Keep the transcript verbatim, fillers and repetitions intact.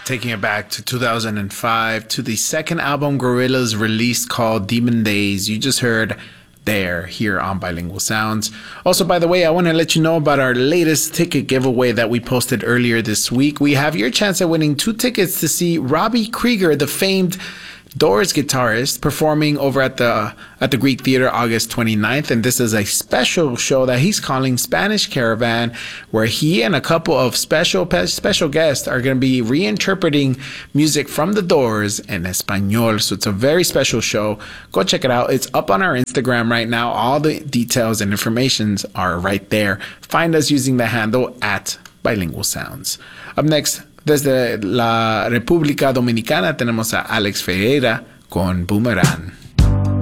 taking it back to two thousand five to the second album Gorillaz released called Demon Days. You just heard There here on Bilingual Sounds. Also, by the way, I want to let you know about our latest ticket giveaway that we posted earlier this week. We have your chance at winning two tickets to see Robbie Krieger, the famed Doors guitarist, performing over at the at the Greek Theater August twenty-ninth, and this is a special show that he's calling Spanish Caravan, where he and a couple of special special guests are going to be reinterpreting music from the Doors in Espanol. So it's a very special show. Go check it out. It's up on our Instagram right now. All the details and informations are right there. Find us using the handle at Bilingual Sounds. Up next, desde la República Dominicana tenemos a Alex Ferreira con Boomerang.